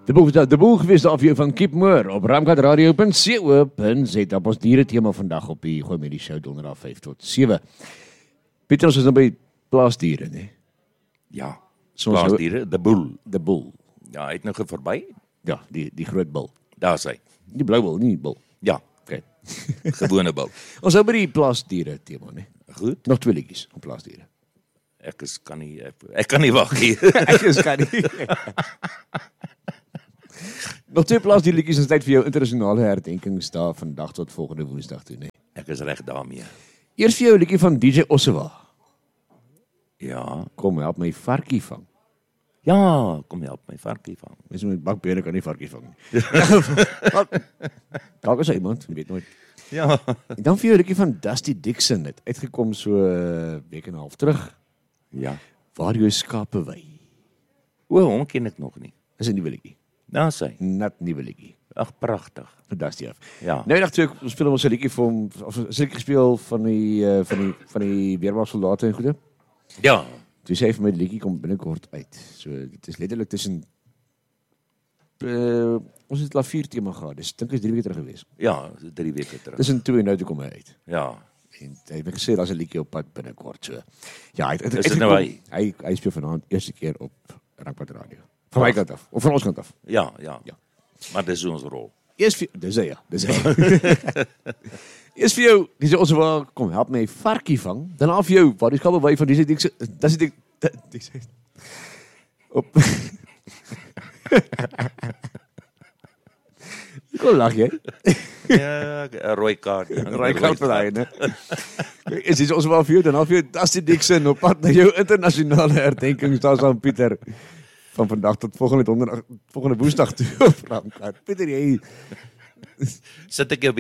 De boel gewees daar vir jou van Keep Moore op ramkatradio.co.za. Ons diere tema vandag op die Gooi met die show donderdag 5 tot 7. Pieter, ons is nou by plaasdiere, né? Ja, Soms plaasdiere, de boel. De boel. Ja, hy het nou verby. Ja, die groot bil. Daar is hy. Die blou bil, nie die bil. Ja, Okay. gewone bil. Ons hou by die plaasdiere tema, né? Goed, Nog 2 liedjies op plaasdiere. ek kan nie wag hier. Ek is kan nie. Nog 2 plaasdiere liedjies is tyd vir jou internasionale herdenkingsdag vandag tot volgende Woensdag toe, né? Ek is reg daarmee. Eers vir jou 'n liedjie van DJ Ossewa. Ja, Kom help my varkie vang. ja, kom help my varkie vang. Mens met bakbene kan nie varkie vang nie. Dalk is hy iemand, jy weet nooit. Ja. En dan vir jou 'n liedjie van Dusty Dixon, het uitgekom so 'n week en 'n half terug. Ja. Waar jou skape wy. O, hom ken ek nog nie. Dis 'n nuwe liedjie. Daar is hy. Net nuwe liedjie. Ag, pragtig. Van Dusty af. Ja. Nou dag toe speel ons 'n liedjie vir hom, of 'n liedjie gespeel van die weermagsoldate en goede. Ja. Toe sê hy vir my die liedjie kom binnekort uit. So dit is letterlik tussen ons het klavier tema gehad. Dis dink is 3 weke terug gewees. Ja, 3 weke terug. Tussen 2 en nou toe kom hy uit. Ja. En hy het gesê daar's 'n liedjie op pad binnekort so. Ja, hy Is dit nou hy speel vanaand eerste keer op Rakpad Radio. Van my kant af, of van ons kant af. Ja. Ja. Maar dis ons rol. Eers vir dis hy ja, dis hy. Eers vir jou, dis ons waar kom help my varkie vang. Dan af jou, waar die skape wy van dis op. Kom lag jy. Ja, 'n rooi kaart. Rooi kaart vir daai, né? Is dit ons waar vir jou dan af jou Dusty Dixon op pad na jou internasionale herdenkingsdag aan Pieter. Van vandag tot volgende Woensdag toe op Ramkat. Pieter, jy Sit ek jou